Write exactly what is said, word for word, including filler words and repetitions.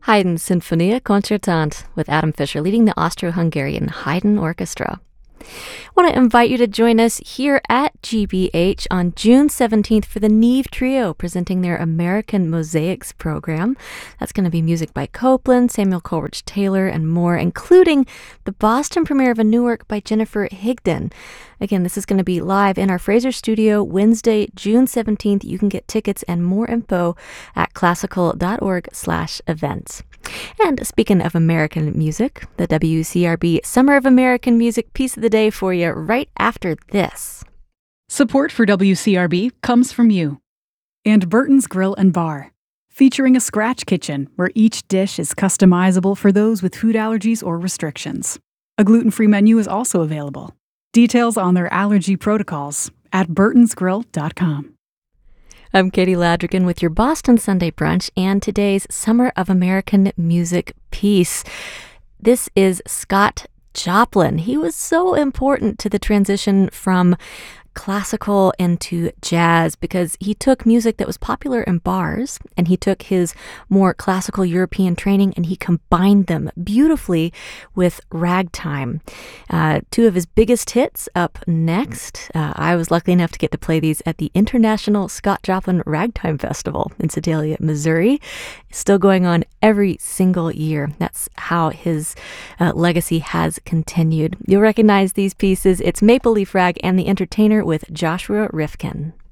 Haydn Sinfonia Concertante with Adam Fischer leading the Austro-Hungarian Haydn Orchestra. I want to invite you to join us here at G B H on June seventeenth for the Neve Trio presenting their American Mosaics program. That's going to be music by Copland, Samuel Coleridge Taylor, and more, including the Boston premiere of a new work by Jennifer Higdon. Again, this is going to be live in our Fraser studio Wednesday, June seventeenth. You can get tickets and more info at classical.org slash events. And speaking of American music, the W C R B Summer of American Music piece of the day for you right after this. Support for W C R B comes from you. And Burton's Grill and Bar, featuring a scratch kitchen where each dish is customizable for those with food allergies or restrictions. A gluten-free menu is also available. Details on their allergy protocols at burtons grill dot com. I'm Katie Ladrigan with your Boston Sunday Brunch and today's Summer of American Music piece. This is Scott Joplin. He was so important to the transition from classical into jazz because he took music that was popular in bars and he took his more classical European training and he combined them beautifully with ragtime. Uh, two of his biggest hits up next. Uh, I was lucky enough to get to play these at the International Scott Joplin Ragtime Festival in Sedalia, Missouri. Still going on every single year. That's how his uh, legacy has continued. You'll recognize these pieces. It's Maple Leaf Rag and the Entertainer with Joshua Rifkin.